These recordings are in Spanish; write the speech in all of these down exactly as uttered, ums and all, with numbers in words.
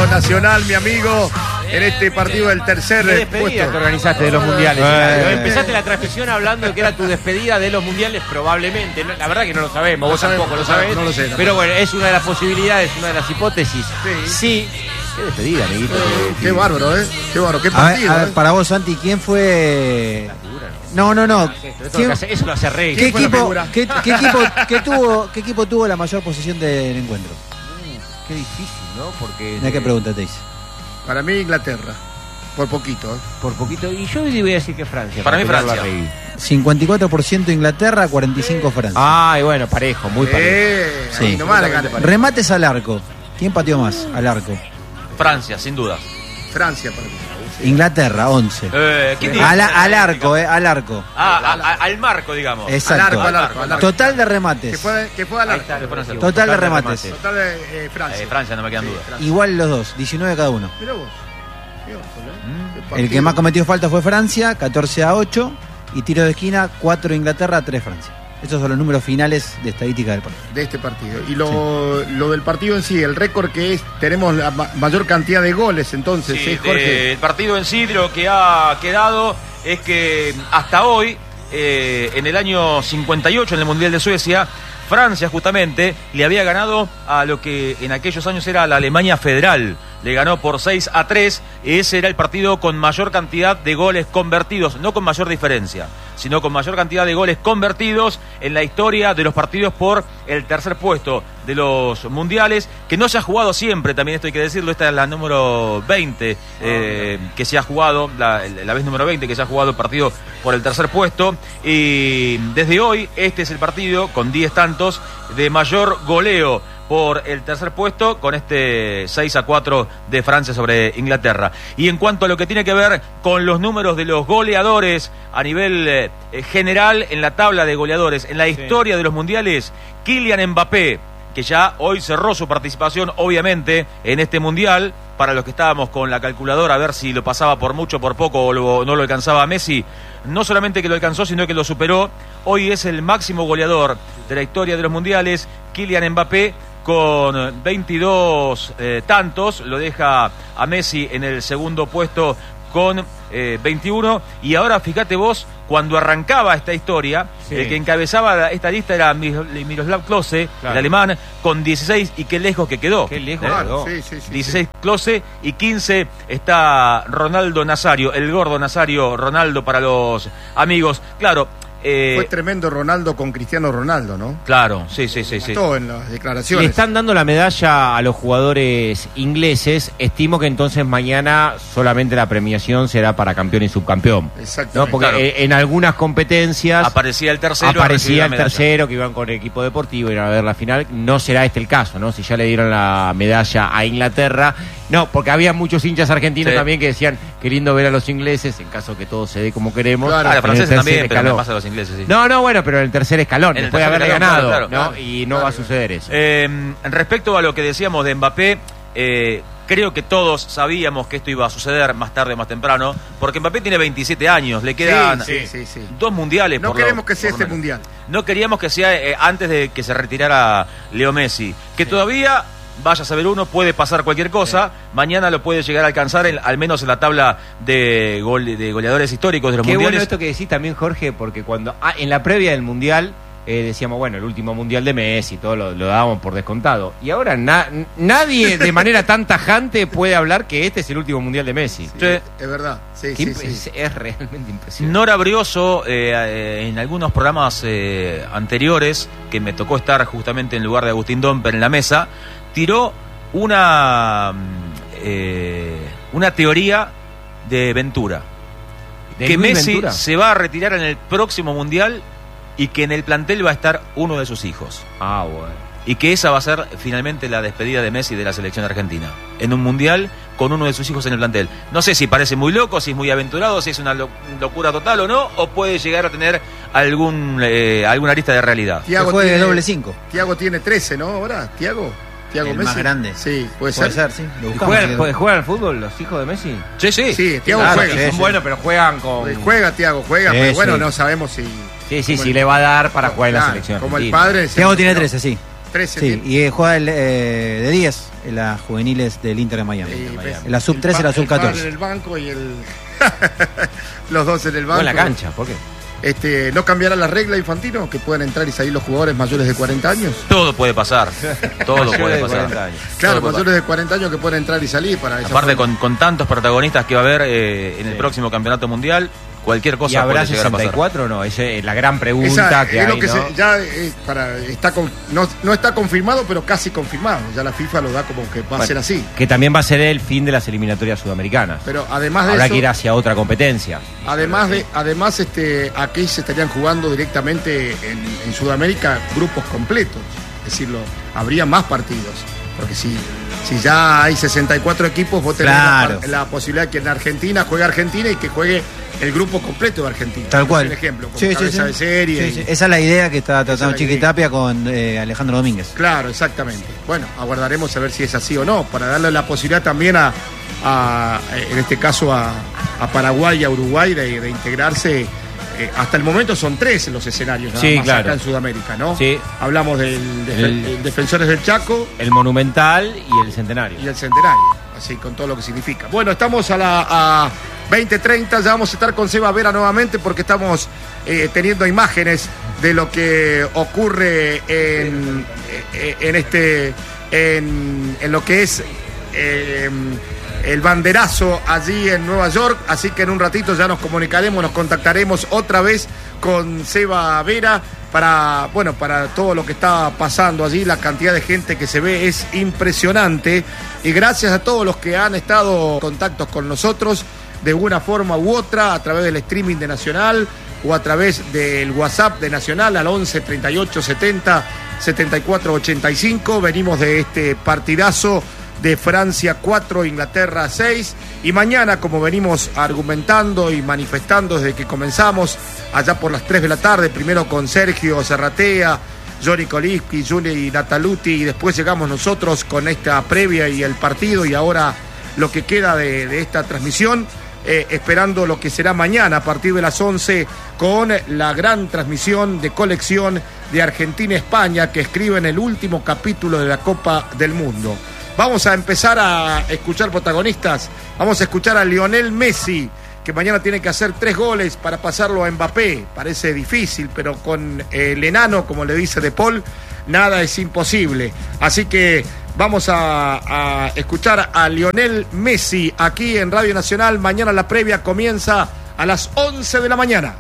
Nacional, mi amigo, en este partido del tercer ¿Qué despedida puesto que organizaste de los mundiales? Eh. Empezaste la transmisión hablando de que era tu despedida de los mundiales, probablemente. No, la verdad que no lo sabemos, vos No tampoco sabemos, lo sabés. no lo sé, pero bueno, es una de las posibilidades, una de las hipótesis. Sí. Sí. Qué despedida, amiguito. Eh, Qué bárbaro, ¿eh? Qué bárbaro, qué A ver, partido. a ver, ¿eh? para vos, Santi, ¿quién fue...? No, no, no. Eso, ¿Quién- lo hace, eso lo hace rey. ¿Qué fue la equipo, figura? qué, qué equipo, qué tuvo, ¿Qué equipo tuvo la mayor posesión del encuentro? Qué difícil, ¿no? Porque Mira qué pregunta te hice. Para mí, Inglaterra. Por poquito, ¿eh? por poquito. Y yo voy a decir que Francia. Para mí, pelearla Francia. a Rey. cincuenta y cuatro por ciento Inglaterra, cuarenta y cinco por ciento Francia. Ay, bueno, parejo, muy parejo. Eh, Sí. ahí nomás la gana. Remates al arco. ¿Quién pateó más al arco? Francia, sin duda. Francia para mí. Inglaterra, once. Eh, ¿quién dice? Al, al arco, eh, al arco. Ah, a- a- al marco, digamos. Exacto. Al arco, al arco, al arco. Total de Que remates. fue, que fue a la Ahí está, Francia. Total de remates. total de eh, Francia. Eh, Francia, no me quedan Sí, dudas. Francia. Igual los dos, diecinueve cada uno. Mirá vos. Qué ojo, ¿no? Qué El partido. que más cometió falta fue Francia, catorce a ocho. Y tiro de esquina, cuatro Inglaterra, tres Francia. Estos son los números finales de estadística del partido. De este partido. Y lo, lo del partido en sí, el récord que es, tenemos la ma- mayor cantidad de goles, entonces, Sí, ¿eh, Jorge? de- el partido en sí, de lo que ha quedado es que hasta hoy, eh, en el año cincuenta y ocho, en el Mundial de Suecia, Francia justamente le había ganado a lo que en aquellos años era la Alemania Federal. Le ganó por seis a tres. Ese era el partido con mayor cantidad de goles convertidos, no con mayor diferencia, sino con mayor cantidad de goles convertidos en la historia de los partidos por el tercer puesto de los mundiales, que no se ha jugado siempre, también esto hay que decirlo. Esta es la número veinte eh, que se ha jugado, la, la vez número veinte que se ha jugado el partido por el tercer puesto, y desde hoy este es el partido con diez tantos de mayor goleo por el tercer puesto, con este seis a cuatro de Francia sobre Inglaterra. Y en cuanto a lo que tiene que ver con los números de los goleadores a nivel eh, general en la tabla de goleadores, en la historia de los mundiales, Kylian Mbappé, que ya hoy cerró su participación, obviamente, en este mundial. Para los que estábamos con la calculadora a ver si lo pasaba por mucho, por poco o lo- no lo alcanzaba a Messi, no solamente que lo alcanzó, sino que lo superó. Hoy es el máximo goleador de la historia de los mundiales, Kylian Mbappé, con veintidós eh, tantos, lo deja a Messi en el segundo puesto con eh, veintiuno. Y ahora fíjate vos, cuando arrancaba esta historia, Sí. el que encabezaba la- esta lista era Mir- Miroslav Klose, Claro. el alemán, con dieciséis, y qué lejos que quedó. Qué lejos ¿Eh? quedó. Sí, sí, sí, dieciséis Klose y quince está Ronaldo Nazario, el gordo Nazario Ronaldo para los amigos. Claro, eh, Fue tremendo Ronaldo con Cristiano Ronaldo, ¿no? claro, sí, sí, sí, sí. Todo en las Le declaraciones. están dando la medalla a los jugadores ingleses. Estimo que entonces mañana solamente la premiación será para campeón y subcampeón. Exactamente. ¿No? Porque Claro. eh, en algunas competencias Aparecía el tercero. a recibir aparecía la el medalla. tercero que iban con el equipo deportivo, iban a ver la final. No será este el caso, ¿no? Si ya le dieron la medalla a Inglaterra. No, porque había muchos hinchas argentinos Sí. también que decían, qué lindo ver a los ingleses, en caso que todo se dé como queremos. Claro, Ah, en los el franceses tercer también, pero me escalón. pasa a los ingleses, sí. No, no, bueno, pero en el tercer escalón, En el después de tercer haberle escalón, ganado, claro, ¿no? claro. Y no va a suceder eso. Eh, respecto a lo que decíamos de Mbappé, eh, creo que todos sabíamos que esto iba a suceder más tarde o más temprano, porque Mbappé tiene veintisiete años, le quedan Sí, sí, sí, sí. dos mundiales. No por lo- queremos que sea por lo este menos. mundial. No queríamos que sea eh, antes de que se retirara Leo Messi, que todavía, vaya a saber uno, puede pasar cualquier cosa. Mañana lo puede llegar a alcanzar, en- al menos en la tabla de, gole- de goleadores históricos de los Qué bueno mundiales. esto que decís también, Jorge, porque cuando ah, en la previa del mundial eh, decíamos, bueno, el último mundial de Messi, todo lo, lo dábamos por descontado. Y ahora na- nadie de manera tan tajante puede hablar que este es el último mundial de Messi. Sí. Es verdad. Sí, Qué sí, imp- sí. es, es realmente impresionante. Nora Brioso, eh, eh, en algunos programas eh, anteriores, que me tocó estar justamente en lugar de Agustín Domper en la mesa, tiró una, mm, eh, una teoría de Ventura. ¿De Que Luis Messi Ventura? se va a retirar en el próximo mundial y que en el plantel va a estar uno de sus hijos. Ah, bueno. Y que esa va a ser finalmente la despedida de Messi de la selección argentina. En un mundial con uno de sus hijos en el plantel. No sé si parece muy loco, si es muy aventurado, si es una lo- locura total o no, o puede llegar a tener algún eh, alguna arista de realidad. Que juegue doble cinco. Tiago tiene trece, ¿no? Ahora, Tiago. Tiago El Messi. más grande. Sí, puede, Puede ser. ser, sí. Lo ¿Y buscamos. juegan, sí. puede- ¿Juegan al fútbol los hijos de Messi? Sí, sí. Sí, Tiago Claro, juega. que sí, son sí. buenos, pero juegan con... Juega, Tiago, juega. Sí, pero bueno, sí. no sabemos si. Sí, sí, como sí, el- le va a dar para jugar en la Claro, selección como el argentina. padre. Tiago tiene ¿no? trece, sí. trece. Sí, tiene. y eh, juega el, eh, de diez. en las juveniles del Inter de Miami. Eh, Miami. En la sub trece y la sub catorce. En el banco y el... los dos en el banco. O en la cancha, ¿por qué? Este, ¿No cambiará la regla, Infantino? Que puedan entrar y salir los jugadores mayores de cuarenta años. Todo puede pasar. Todo Mayores puede de pasar. cuarenta años. Claro, Todo mayores de cuarenta años que pueden entrar y salir para esa Aparte, forma. con, con tantos protagonistas que va a haber eh, en el Sí. próximo campeonato mundial, cualquier ¿Y cosa habrá puede llegar a sesenta y pasar. cuatro o no? Esa es la gran pregunta Esa, que es hay, lo que ¿no? se- ya eh, para, está con- no, no está confirmado, pero casi confirmado. Ya la FIFA lo da como que va a Bueno, ser así. Que también va a ser el fin de las eliminatorias sudamericanas. Pero además de Habrá eso, que ir hacia otra competencia. además de, además este, aquí se estarían jugando directamente en, en Sudamérica grupos completos. Es decir, lo- habría más partidos. Porque si, si ya hay sesenta y cuatro equipos, vos tenés Claro. la, la posibilidad de que en Argentina juegue Argentina y que juegue el grupo completo de Argentina. Tal cual. Es un ejemplo, con Sí, sí, cabeza sí. de serie. Sí, y- sí. Esa es la idea que está Esa tratando es la idea. Chiquitapia con eh, Alejandro Domínguez. Claro, exactamente. Bueno, aguardaremos a ver si es así o no, para darle la posibilidad también a, a en este caso, a, a Paraguay y a Uruguay de, de integrarse. Eh, hasta el momento son tres los escenarios, nada Sí, más claro. acá en Sudamérica, ¿no? Sí. Hablamos del de- El- el Defensores del Chaco El Monumental y el Centenario. y el Centenario, así con todo lo que significa. Bueno, estamos a la a veinte treinta, ya vamos a estar con Seba Vera nuevamente porque estamos eh, teniendo imágenes de lo que ocurre en, eh, en este en, en lo que es eh, el banderazo allí en Nueva York, así que en un ratito ya nos comunicaremos, nos contactaremos otra vez con Seba Vera para, bueno, para todo lo que está pasando allí. La cantidad de gente que se ve es impresionante y gracias a todos los que han estado en contactos con nosotros de una forma u otra, a través del streaming de Nacional o a través del WhatsApp de Nacional al once treinta y ocho setenta setenta y cuatro ochenta y cinco. Venimos de este partidazo de Francia cuatro, Inglaterra seis, y mañana, como venimos argumentando y manifestando desde que comenzamos, allá por las tres de la tarde, primero con Sergio Serratea, Johnny Koliski, Juli Nataluti, y después llegamos nosotros con esta previa y el partido, y ahora lo que queda de, de esta transmisión, eh, esperando lo que será mañana a partir de las once con la gran transmisión de colección de Argentina-España que escribe en el último capítulo de la Copa del Mundo. Vamos a empezar a escuchar protagonistas. Vamos a escuchar a Lionel Messi, que mañana tiene que hacer tres goles para pasarlo a Mbappé. Parece difícil, pero con el enano, como le dice De Paul, nada es imposible. Así que vamos a, a escuchar a Lionel Messi aquí en Radio Nacional. Mañana la previa comienza a las once de la mañana.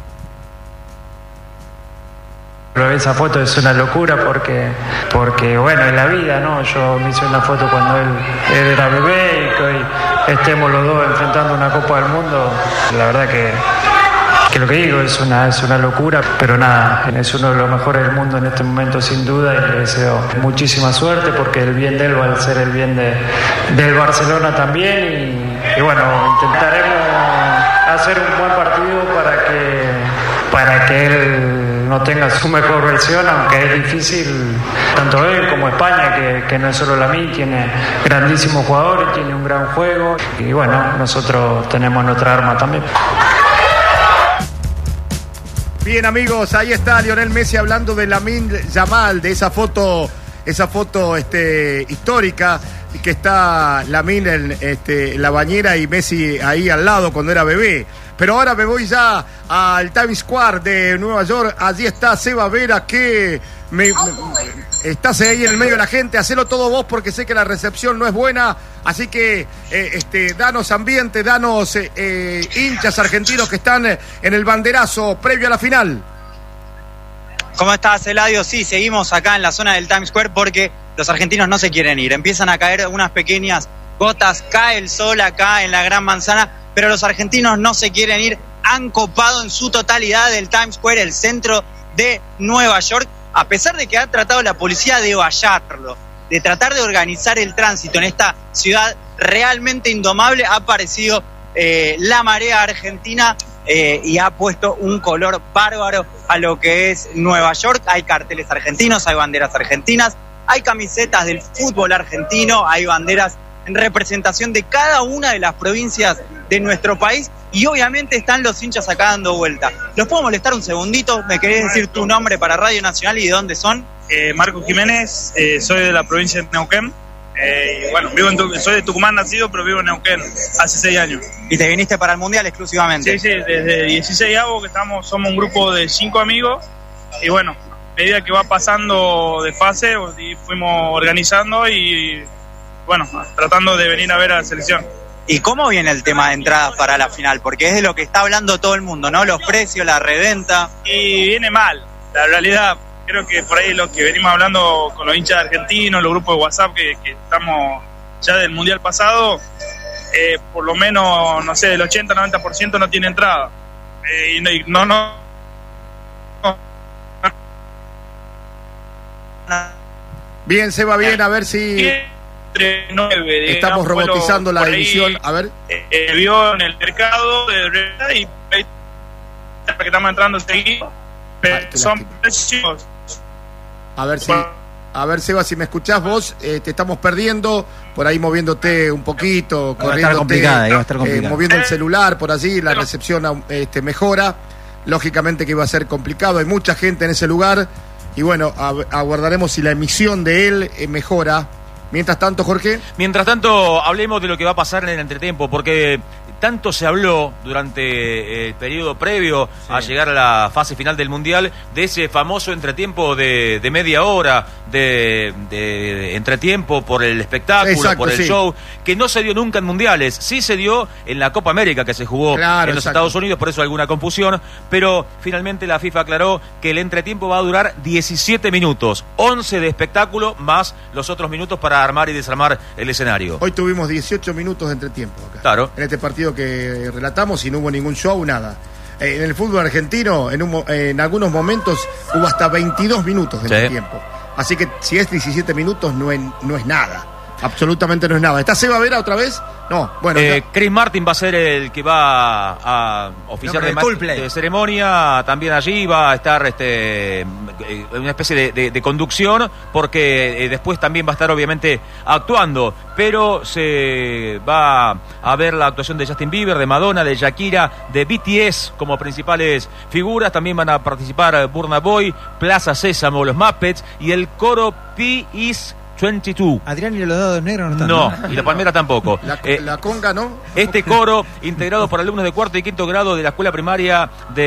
Esa foto es una locura porque, porque bueno, en la vida, ¿no? Yo me hice una foto cuando él, él era bebé y que hoy estemos los dos enfrentando una Copa del Mundo. La verdad que, que lo que digo es una, es una locura, pero nada, es uno de los mejores del mundo en este momento sin duda y le deseo muchísima suerte porque el bien de él va a ser el bien de, del Barcelona también y, y bueno, intentaremos hacer un buen partido para que, para que él no tenga su mejor versión, aunque es difícil, tanto él como España, que, que no es solo la mí, tiene grandísimos jugadores, tiene un gran juego y bueno, nosotros tenemos nuestra arma también. Bien, amigos, ahí está Lionel Messi hablando de Lamine Yamal, de esa foto, esa foto este, histórica que está Lamine en este, la bañera y Messi ahí al lado cuando era bebé. Pero ahora me voy ya al Times Square de Nueva York. Allí está Seba Vera, que me, me, estás ahí en el medio de la gente. Hacelo todo vos porque sé que la recepción no es buena. Así que eh, este, danos ambiente, danos eh, eh, hinchas argentinos que están en el banderazo previo a la final. ¿Cómo estás, Eladio? Sí, seguimos acá en la zona del Times Square porque los argentinos no se quieren ir. Empiezan a caer unas pequeñas gotas, cae el sol acá en la Gran Manzana, pero los argentinos no se quieren ir. Han copado en su totalidad el Times Square, el centro de Nueva York, a pesar de que ha tratado la policía de vallarlo, de tratar de organizar el tránsito en esta ciudad realmente indomable. Ha aparecido eh, la marea argentina eh, y ha puesto un color bárbaro a lo que es Nueva York. Hay carteles argentinos, hay banderas argentinas, hay camisetas del fútbol argentino, hay banderas en representación de cada una de las provincias de nuestro país y obviamente están los hinchas acá dando vuelta. ¿Los puedo molestar un segundito? ¿Me querés decir tu nombre para Radio Nacional y de dónde son? Eh, Marco Jiménez, eh, soy de la provincia de Neuquén, Eh, y bueno, vivo en Tu- soy de Tucumán nacido, pero vivo en Neuquén hace seis años. ¿Y te viniste para el Mundial exclusivamente? Sí, sí, desde dieciséis avos que estamos, somos un grupo de cinco amigos y bueno, a medida que va pasando de fase y fuimos organizando y bueno, tratando de venir a ver a la selección. ¿Y cómo viene el tema de entradas para la final? Porque es de lo que está hablando todo el mundo, ¿no? Los precios, la reventa. Y viene mal, la realidad, creo que por ahí lo que venimos hablando con los hinchas argentinos, los grupos de WhatsApp que, que estamos ya del Mundial pasado, eh, por lo menos, no sé, el ochenta noventa por ciento no tiene entrada. Eh, y no, y no, no, no. Bien, Seba, bien, a ver si Entre nueve, estamos digamos, fue lo- robotizando la por ahí, edición. A ver, eh, vio en el mercado de y que estamos entrando seguido, pero Ay, qué son lástima. precios. a ver si, a ver, Seba, si me escuchás vos, eh, te estamos perdiendo, por ahí moviéndote un poquito, Va a estar corriéndote, complicada, iba a estar eh, complicada. moviendo el celular por allí, la recepción este, mejora. Lógicamente que iba a ser complicado, hay mucha gente en ese lugar y bueno, ab- aguardaremos si la emisión de él eh, mejora. Mientras tanto, Jorge. Mientras tanto, hablemos de lo que va a pasar en el entretiempo, porque tanto se habló durante el periodo previo Sí. a llegar a la fase final del Mundial de ese famoso entretiempo de, de media hora, de, de entretiempo por el espectáculo, Exacto, por el sí. show, que no se dio nunca en Mundiales. Sí se dio en la Copa América que se jugó Claro, en los exacto. Estados Unidos, por eso alguna confusión, pero finalmente la FIFA aclaró que el entretiempo va a durar diecisiete minutos, once de espectáculo más los otros minutos para armar y desarmar el escenario. Hoy tuvimos dieciocho minutos de entretiempo acá. Claro. En este partido que relatamos y no hubo ningún show, nada. Eh, en el fútbol argentino, en, un mo- eh, en algunos momentos hubo hasta veintidós minutos de Sí. entretiempo. Así que si es diecisiete minutos, no es, no es nada. Absolutamente no es nada. ¿Está Seba Vera otra vez? No, bueno. Eh, ya- Chris Martin va a ser el que va a oficiar No, de, el ma- Coldplay. de ceremonia. También allí va a estar este, eh, una especie de, de- de conducción, porque eh, después también va a estar obviamente actuando. Pero se va a ver la actuación de Justin Bieber, de Madonna, de Shakira, de B T S como principales figuras. También van a participar Burna Boy, Plaza Sésamo, los Muppets y el coro P is veintidós. Adrián y los dados negros no están. No, y la Palmera tampoco. la, Eh, la conga, ¿no? Este coro, integrado por alumnos de cuarto y quinto grado de la escuela primaria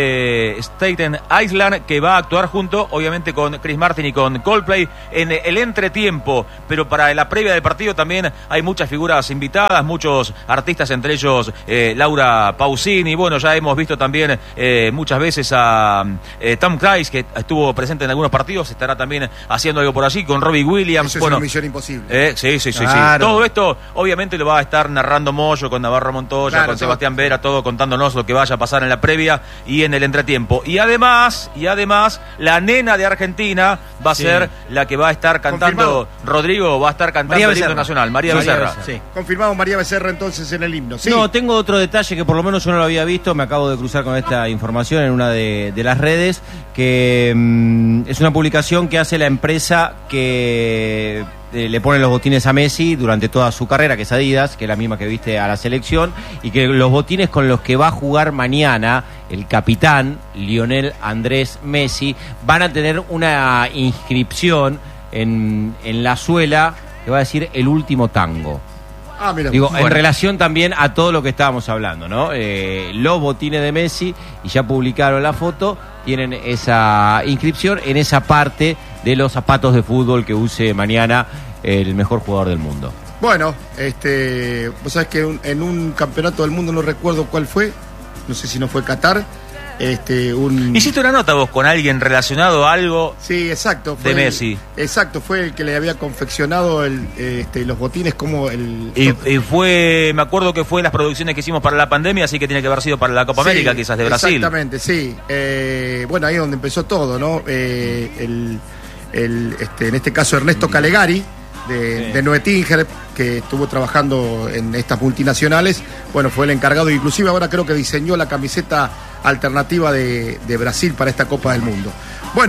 de Staten Island, que va a actuar junto, obviamente, con Chris Martin y con Coldplay en el entretiempo. Pero para la previa del partido también hay muchas figuras invitadas, muchos artistas, entre ellos eh, Laura Pausini. Bueno, ya hemos visto también eh, muchas veces a eh, Tom Cruise, que estuvo presente en algunos partidos, estará también haciendo algo por allí, con Robbie Williams. Eso es Bueno, una misión imposible. eh, sí, sí, sí, sí. Claro. Todo esto, obviamente, lo va a estar narrando Moyo con Navarro Montoya, Claro, con todo. Sebastián Vera, todo contándonos lo que vaya a pasar en la previa y en el entretiempo. Y además, y además, la nena de Argentina va a Sí. ser la que va a estar cantando. Confirmado. Rodrigo va a estar cantando María el himno Becerra. nacional. María, María Becerra. Becerra. Sí. Confirmado María Becerra entonces en el himno. Sí. No, tengo otro detalle que por lo menos yo no lo había visto, me acabo de cruzar con esta información en una de, de las redes, que mm, es una publicación que hace la empresa que eh, le pone los botines a Messi durante toda su carrera, que es Adidas, que es la misma que viste a la selección, y que los botines con los que va a jugar mañana el capitán Lionel Andrés Messi van a tener una inscripción en, en la suela que va a decir el último tango. Ah, mira. Digo, Bueno. en relación también a todo lo que estábamos hablando, ¿no? Eh, los botines de Messi, y ya publicaron la foto, tienen esa inscripción en esa parte de los zapatos de fútbol que use mañana el mejor jugador del mundo. Bueno, este, vos sabés que un- en un campeonato del mundo, no recuerdo cuál fue, no sé si no fue Qatar, este, un... ¿Hiciste una nota vos con alguien relacionado a algo? Sí, exacto. De el- Messi. Exacto, fue el que le había confeccionado el, este, los botines como el... Y, y fue, me acuerdo que fue las producciones que hicimos para la pandemia, así que tiene que haber sido para la Copa Sí, América, quizás de Brasil. Exactamente, sí. Eh, bueno, ahí es donde empezó todo, ¿no? Eh, el, el, este, en este caso Ernesto Calegari, de, de Noetinger, que estuvo trabajando en estas multinacionales, bueno, fue el encargado, inclusive ahora creo que diseñó la camiseta alternativa de, de Brasil para esta Copa del Mundo. Bueno,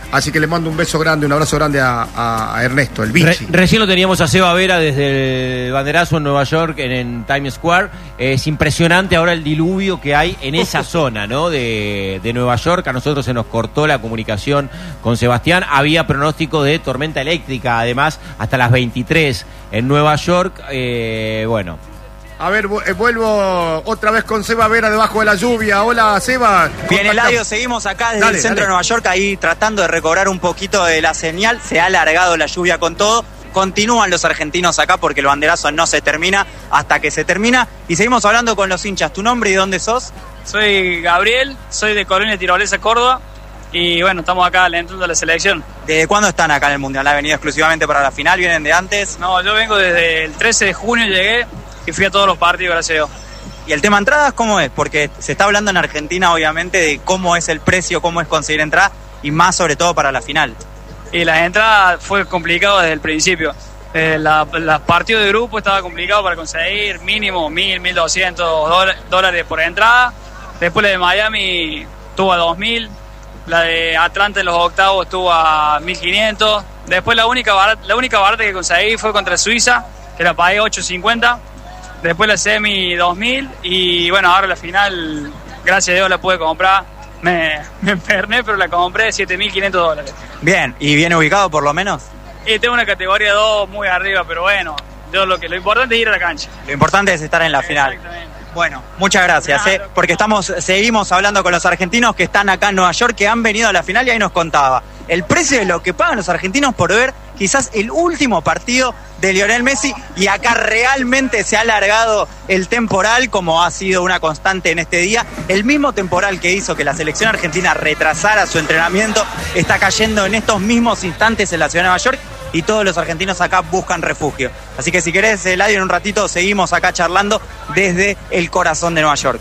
Así que le mando un beso grande, un abrazo grande a, a, a Ernesto, el bichi. Re, recién lo teníamos a Seba Vera desde el banderazo en Nueva York, en, en Times Square. Es impresionante ahora el diluvio que hay en esa zona, ¿no? De, de Nueva York. A nosotros se nos cortó la comunicación con Sebastián. Había pronóstico de tormenta eléctrica, además, hasta las veintitrés en Nueva York. Eh, bueno. A ver, vuelvo otra vez con Seba Vera debajo de la lluvia. Hola, Seba. Bien, Eladio, seguimos acá desde dale, el centro dale. de Nueva York, ahí tratando de recobrar un poquito de la señal. Se ha alargado la lluvia con todo. Continúan los argentinos acá porque el banderazo no se termina hasta que se termina. Y seguimos hablando con los hinchas. ¿Tu nombre y dónde sos? Soy Gabriel, soy de Colonia Tirolesa, Córdoba. Y bueno, estamos acá alentando a la selección. ¿Desde cuándo están acá en el Mundial? ¿Han venido exclusivamente para la final? ¿Vienen de antes? No, yo vengo desde el trece de junio, llegué y fui a todos los partidos, gracias a Dios. ¿Y el tema entradas cómo es? Porque se está hablando en Argentina, obviamente, de cómo es el precio, cómo es conseguir entradas, y más sobre todo para la final. Y las entradas fue complicado desde el principio. Eh, la, la partido de grupo estaba complicado para conseguir mínimo mil, mil doscientos dólares por entrada. Después la de Miami estuvo a dos mil. La de Atlanta en los octavos estuvo a mil quinientos. Después la única barata, la única barata que conseguí fue contra Suiza, que la pagué ocho cincuenta. Después la semi dos mil. Y bueno, ahora la final, gracias a Dios la pude comprar. Me, me perné, pero la compré siete mil quinientos dólares. Bien, ¿y bien ubicado por lo menos? Y tengo una categoría dos muy arriba, pero bueno, yo lo que lo importante es ir a la cancha. Lo importante es estar en la final. Exactamente. Bueno, muchas gracias, Claro. eh, porque estamos, seguimos hablando con los argentinos que están acá en Nueva York, que han venido a la final, y ahí nos contaba el precio de lo que pagan los argentinos por ver quizás el último partido de Lionel Messi, y acá realmente se ha alargado el temporal, como ha sido una constante en este día. El mismo temporal que hizo que la selección argentina retrasara su entrenamiento está cayendo en estos mismos instantes en la ciudad de Nueva York, y todos los argentinos acá buscan refugio. Así que si querés, Eladio, en un ratito seguimos acá charlando desde el corazón de Nueva York.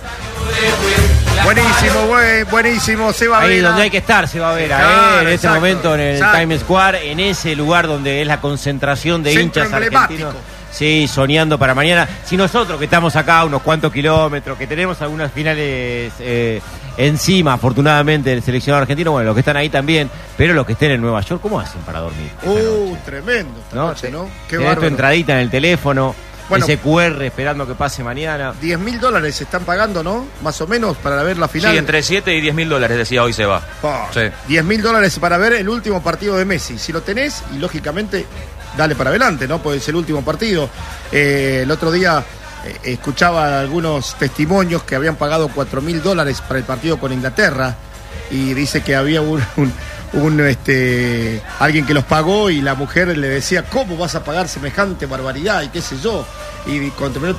Buenísimo, buen, buenísimo, Seba Ahí Vera. donde hay que estar, Seba Vera, Claro, ¿eh? En este exacto, momento en el exacto. Times Square, en ese lugar donde es la concentración de Centro hinchas emblemático. argentinos. Sí, soñando para mañana. Si nosotros que estamos acá a unos cuantos kilómetros, que tenemos algunas finales eh, encima, afortunadamente, del seleccionado argentino, bueno, los que están ahí también, pero los que estén en Nueva York, ¿cómo hacen para dormir? esta Uh, noche? tremendo esta ¿No? noche, ¿no? Qué Tenés tu bárbaro. entradita en el teléfono, Bueno. ese cu erre esperando que pase mañana. diez mil dólares se están pagando, ¿no? Más o menos para ver la final. Sí, entre siete y diez mil dólares, decía hoy Seba. Oh, Sí. diez mil dólares para ver el último partido de Messi. Si lo tenés, y lógicamente, dale para adelante, ¿no? Pues es el último partido. Eh, el otro día eh, escuchaba algunos testimonios que habían pagado cuatro mil dólares para el partido con Inglaterra, y dice que había un, un, un, este, alguien que los pagó, y la mujer le decía, ¿cómo vas a pagar semejante barbaridad? Y qué sé yo. Y cuando terminó